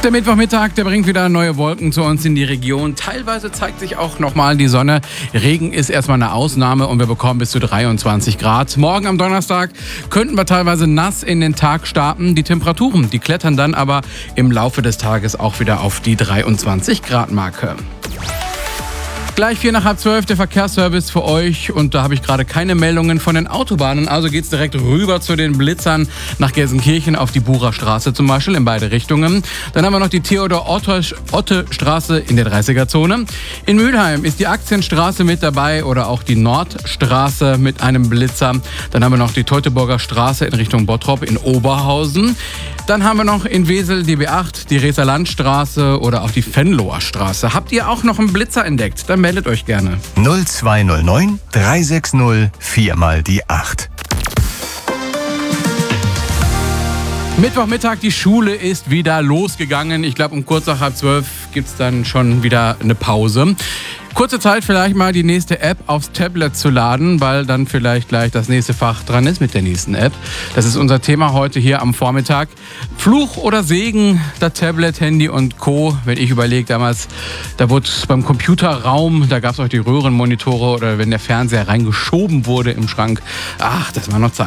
Der Mittwochmittag, der bringt wieder neue Wolken zu uns in die Region. Teilweise zeigt sich auch nochmal die Sonne. Regen ist erstmal eine Ausnahme und wir bekommen bis zu 23 Grad. Morgen am Donnerstag könnten wir teilweise nass in den Tag starten. Die Temperaturen, die klettern dann aber im Laufe des Tages auch wieder auf die 23 Grad Marke. Gleich 11:45 der Verkehrsservice für euch und da habe ich gerade keine Meldungen von den Autobahnen, also geht's direkt rüber zu den Blitzern nach Gelsenkirchen auf die Bucher Straße zum Beispiel in beide Richtungen. Dann haben wir noch die Theodor-Otte-Straße in der 30er-Zone. In Mülheim ist die Aktienstraße mit dabei oder auch die Nordstraße mit einem Blitzer. Dann haben wir noch die Teutoburger Straße in Richtung Bottrop in Oberhausen. Dann haben wir noch in Wesel die B8, die Reser Landstraße oder auch die Venloer Straße. Habt ihr auch noch einen Blitzer entdeckt? Dann meldet euch gerne. 0209 360 4 mal die 8. Mittwochmittag, die Schule ist wieder losgegangen. Ich glaube, um kurz nach 11:30 gibt es dann schon wieder eine Pause. Kurze Zeit vielleicht mal die nächste App aufs Tablet zu laden, weil dann vielleicht gleich das nächste Fach dran ist mit der nächsten App. Das ist unser Thema heute hier am Vormittag. Fluch oder Segen, das Tablet, Handy und Co. Wenn ich überlege damals, da wurde beim Computerraum, da gab es auch die Röhrenmonitore oder wenn der Fernseher reingeschoben wurde im Schrank. Ach, das war noch Zeit.